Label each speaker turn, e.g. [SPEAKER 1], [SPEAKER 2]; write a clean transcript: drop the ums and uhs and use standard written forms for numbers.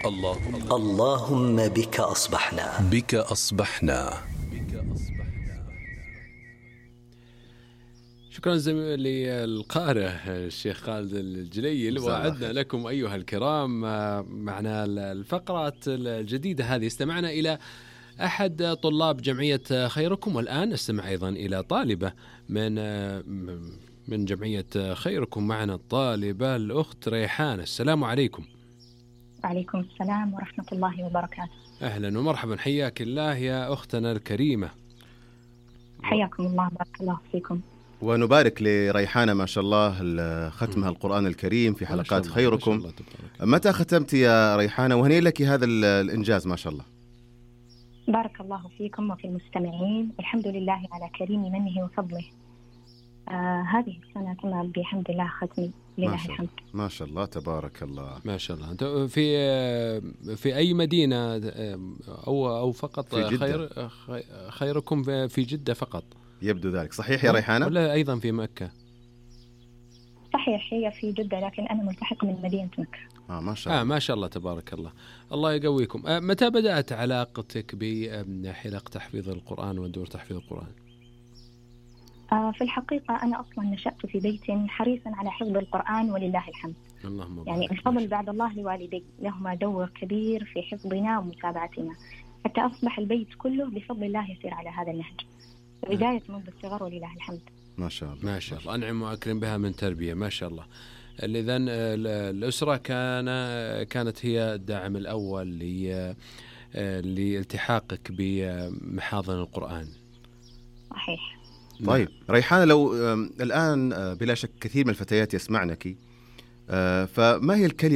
[SPEAKER 1] اللهم بك أصبحنا.
[SPEAKER 2] شكرا للقارئ الشيخ خالد الجليل. وعدنا لكم أيها الكرام معنا الفقرات الجديدة هذه. استمعنا إلى أحد طلاب جمعية خيركم، والآن نستمع أيضا إلى طالبة من جمعية خيركم. معنا الطالبة الأخت ريحان. السلام عليكم.
[SPEAKER 3] وعليكم السلام ورحمة الله وبركاته.
[SPEAKER 2] أهلا ومرحبا، حياك الله يا أختنا الكريمة.
[SPEAKER 3] حياكم الله، بارك الله فيكم.
[SPEAKER 4] ونبارك لريحانة ما شاء الله ختمها القرآن الكريم في حلقات خيركم. متى ختمت يا ريحانة؟ وهنيئا لك هذا الإنجاز ما شاء الله.
[SPEAKER 3] بارك الله فيكم وفي المستمعين. الحمد لله على كريم منه وفضله. هذه السنة تم بحمد الله ختمي، لله الحمد.
[SPEAKER 4] ما شاء الله تبارك الله.
[SPEAKER 2] ما شاء الله. أنت في أي مدينة أو فقط
[SPEAKER 4] في جدة؟
[SPEAKER 2] خيركم في جدة فقط؟
[SPEAKER 4] يبدو ذلك صحيح يا ريحانة؟
[SPEAKER 2] ولا أيضا في مكة؟
[SPEAKER 3] صحيح، هي في جدة لكن أنا ملتحق من مدينة مكة.
[SPEAKER 4] ما شاء الله.
[SPEAKER 2] ما شاء الله تبارك الله. الله يقويكم. متى بدأت علاقتك بحلق تحفيظ القرآن ودور تحفيظ القرآن؟
[SPEAKER 3] في الحقيقة أنا أصلا نشأت في بيت حريصا على حفظ القرآن ولله الحمد.
[SPEAKER 2] اللهم
[SPEAKER 3] يعني الفضل بعد الله لوالدي، لهما دور كبير في حفظنا ومتابعتنا، حتى أصبح البيت كله بفضل الله يسير على هذا النهج، بداية منذ الصغر ولله الحمد.
[SPEAKER 4] ما شاء الله.
[SPEAKER 2] ما شاء الله. أنعم وأكرم بها من تربية. ما شاء الله. إذن الأسرة كانت هي الداعم الأول لالتحاقك بمحاضن القرآن.
[SPEAKER 3] صحيح.
[SPEAKER 4] طيب ريحانة، لو الآن بلا شك كثير من الفتيات يسمعنك، فما هي الكلمة